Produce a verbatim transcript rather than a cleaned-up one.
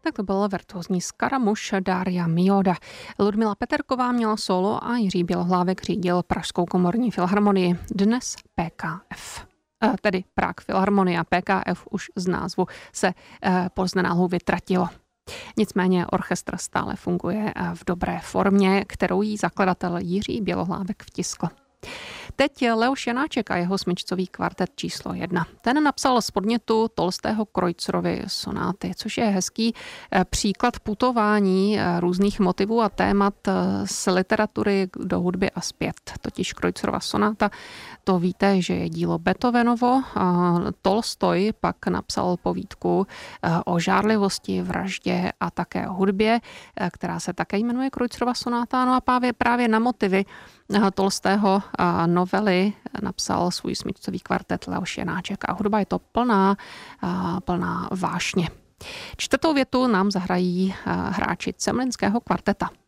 Tak to byl virtuózní Skaramuš Daria Mioda. Ludmila Peterková měla solo a Jiří Bělohlávek řídil Pražskou komorní filharmonii, dnes P K F. Tedy Prague Filharmonie a P K F už z názvu se po znenáhlu vytratilo. Nicméně orchestr stále funguje v dobré formě, kterou jí zakladatel Jiří Bělohlávek vtiskl. Teď Leoš Janáček a jeho smyčcový kvartet číslo jedna. Ten napsal z podnětu Tolstého Kreutzerovy sonáty, což je hezký příklad putování různých motivů a témat z literatury do hudby a zpět. Totiž Kreutzerova sonáta, to víte, že je dílo Beethovenovo. Tolstoj pak napsal povídku o žárlivosti, vraždě a také o hudbě, která se také jmenuje Kreutzerova sonáta. No a právě, právě na motivy Tolstého novely napsal svůj smyčcový kvartet Leoš Janáček a hudba je to plná, plná vášně. Čtvrtou větu nám zahrají hráči Cemlinského kvarteta.